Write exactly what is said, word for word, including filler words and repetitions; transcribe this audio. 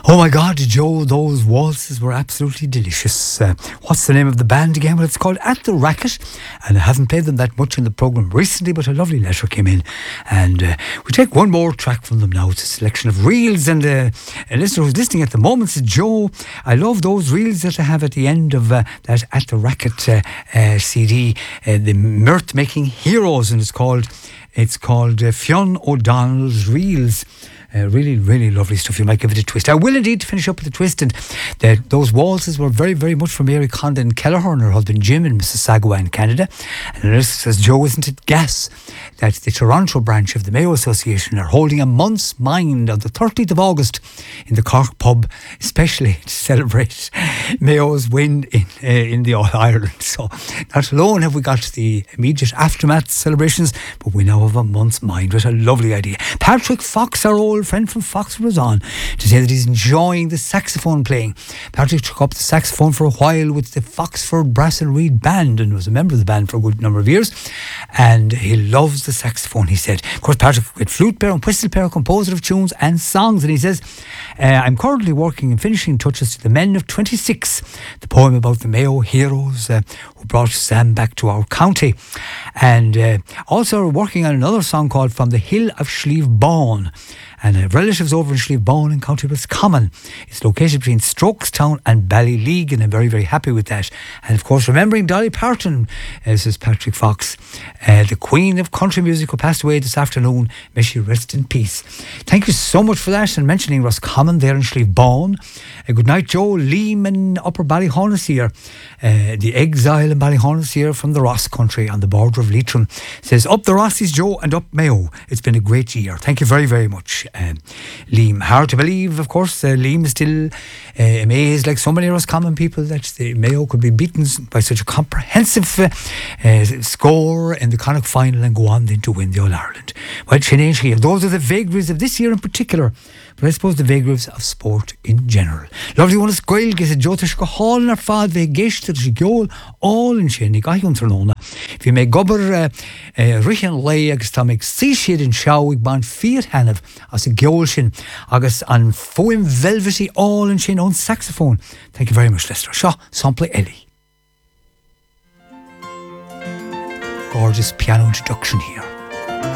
Oh my God, Joe, those waltzes were absolutely delicious. Uh, what's the name of the band again? Well, it's called At the Racket, and I haven't played them that much in the programme recently, but a lovely letter came in, and uh, we take one more track from them now. It's a selection of reels, and uh, a listener who's listening at the moment says, Joe, I love those reels that I have at the end of uh, that At the Racket uh, uh, C D, uh, the Mirth Making Heroes, and it's called, it's called uh, Fionn O'Donnell's Reels. Uh, really, really lovely stuff. You might give it a twist. I will indeed finish up with a twist. And the, those waltzes were very, very much from Mary Condon Kelleher and her husband Jim in Mississauga in Canada. And this says, Joe, isn't it gas that the Toronto branch of the Mayo Association are holding a month's mind on the thirtieth of August in the Cork pub, especially to celebrate Mayo's win in uh, in the All-Ireland. So not alone have we got the immediate aftermath celebrations, but we now have a month's mind. What a lovely idea. Patrick Fox, our old friend from Fox, was on to say that he's enjoying the saxophone playing. Patrick took up the saxophone for a while with the Foxford Brass and Reed Band and was a member of the band for a good number of years, and he loves the saxophone, he said. Of course, Patrick is a flute player and whistle player, composer of tunes and songs, and he says, uh, I'm currently working and finishing touches to The Men of twenty-six, the poem about the Mayo heroes uh, who brought Sam back to our county, and uh, also working on another song called From the Hill of Slieve Bawn. And uh, relatives over in Slieve Bawn in County Roscommon. It's located between Strokestown and Ballyleague, and I'm very, very happy with that. And of course, remembering Dolly Parton, uh, says Patrick Fox, uh, the Queen of Country Music, who passed away this afternoon. May she rest in peace. Thank you so much for that, and mentioning Roscommon there in Slieve Bawn. Uh, good night, Joe. Liam in Upper Ballyhonus here. Uh, the exile in Ballyhonus here from the Ross country on the border of Leitrim. Says, up the Rossies, Joe, and up Mayo. It's been a great year. Thank you very, very much. Um, Liam, hard to believe, of course. uh, Liam is still uh, amazed, like so many Roscommon people, that the Mayo could be beaten by such a comprehensive uh, uh, score in the Connacht final and go on then to win the All-Ireland. Well, Sinead here, those are the vagaries of this year in particular, but I suppose the vagaries of sport in general. Lovely one is Gael, said Joe Tish go hall in our fad ve geist she goal all in Shinnig I Trona. If you may gobber Richen lay agus tamik see shit in Shawig ban fear hanav as a goal shin agus an foam velvety all in shin on saxophone. Thank you very much, Lester. Shaw, sample Ellie. Gorgeous piano introduction here.